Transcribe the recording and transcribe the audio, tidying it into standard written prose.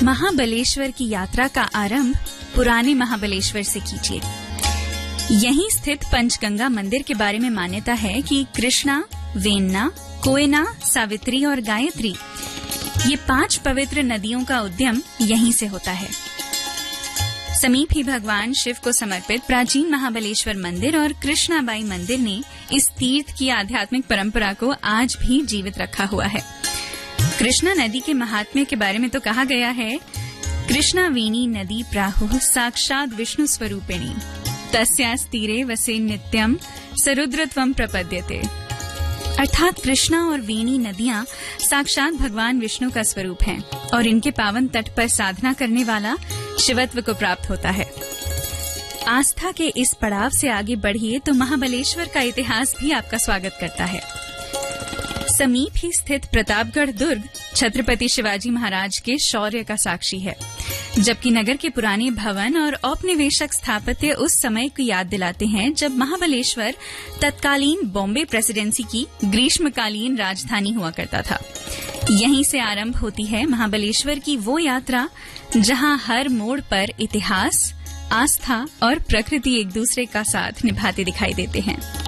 महाबलेश्वर की यात्रा का आरंभ पुराने महाबलेश्वर से कीजिए। यहीं स्थित पंचगंगा मंदिर के बारे में मान्यता है कि कृष्णा, वेन्ना, कोयना, सावित्री और गायत्री ये 5 पवित्र नदियों का उद्गम यहीं से होता है। समीप ही भगवान शिव को समर्पित प्राचीन महाबलेश्वर मंदिर और कृष्णाबाई मंदिर ने इस तीर्थ की आध्यात्मिक परंपरा को आज भी जीवित रखा हुआ है। कृष्णा नदी के महात्म्य के बारे में तो कहा गया है, कृष्णा वेणी नदी प्राहुः साक्षात विष्णु स्वरूपिणी तस्यास्तीरे वसे नित्यम सरुद्रत्वम प्रपद्यते। अर्थात कृष्णा और वेणी नदियां साक्षात भगवान विष्णु का स्वरूप हैं और इनके पावन तट पर साधना करने वाला शिवत्व को प्राप्त होता है। आस्था के इस पड़ाव से आगे बढ़िए तो महाबलेश्वर का इतिहास भी आपका स्वागत करता है। समीप ही स्थित प्रतापगढ़ दुर्ग छत्रपति शिवाजी महाराज के शौर्य का साक्षी है, जबकि नगर के पुराने भवन और औपनिवेशिक स्थापत्य उस समय की याद दिलाते हैं जब महाबलेश्वर तत्कालीन बॉम्बे प्रेसिडेंसी की ग्रीष्मकालीन राजधानी हुआ करता था। यहीं से आरंभ होती है महाबलेश्वर की वो यात्रा जहां हर मोड़ पर इतिहास, आस्था और प्रकृति एक दूसरे का साथ निभाते दिखाई देते हैं।